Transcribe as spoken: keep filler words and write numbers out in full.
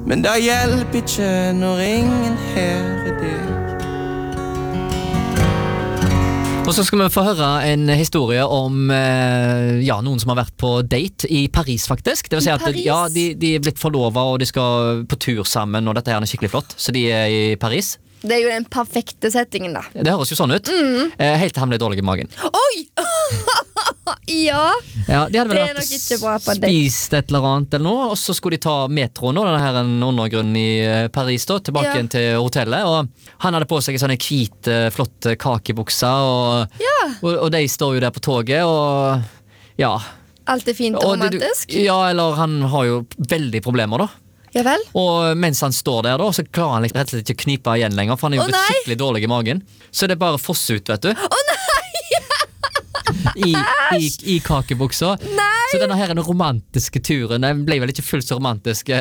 Men det hjelper ikke når ingen her er deg. Og så skal vi få høre en historie om eh, ja, noen som har vært på date i Paris faktisk. Det vil si at ja, de, de er blitt forlovet og de skal på tur sammen og dette her er skikkelig flott. Så de er i Paris. Det er jo den perfekte settingen da. Det høres jo sånn ut. Mm. Eh, helt til han ble dårlig i magen. Oi! Ja, ja de hadde vel det er vært nok ikke bra på date. Spist et eller annet eller noe, og så skulle de ta metroen og denne her en undergrunn i Paris da, tilbake Ja. igjen til hotellet, og han hadde på seg en sånn hvit, flott kakebuksa, og, Ja. og, og de står jo der på toget, og ja. Alt er fint og Og det- romantisk. Ja, eller han har jo veldig problemer da. Ja vel? Og mens han står der da, så klarer han liksom rett og slett ikke å knipe igjen lenger, for han er jo Å, blitt nei! skikkelig dårlig i magen. Så det er bare foss ut, vet du. Å nei! I, i, i kakebuksa. Nei! Så denne her den romantiske turen, den ble vel ikke fullt så romantisk eh,